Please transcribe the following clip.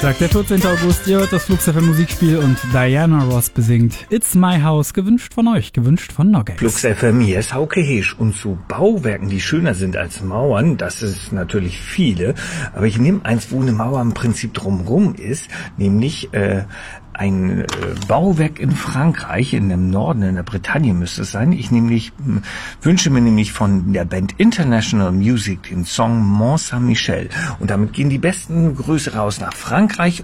Sagt der 14. August, ihr hört das Flux FM Musikspiel und Diana Ross besingt It's My House, gewünscht von euch, gewünscht von Noggex. Flux FM, hier ist Hauke Heesch und zu Bauwerken, die schöner sind als Mauern, das ist natürlich viele, aber ich nehme eins, wo eine Mauer im Prinzip drumrum ist, nämlich ein Bauwerk in Frankreich, in dem Norden, in der Bretagne müsste es sein. Ich wünsche mir nämlich von der Band International Music den Song Mont Saint-Michel. Und damit gehen die besten Grüße raus nach Frankreich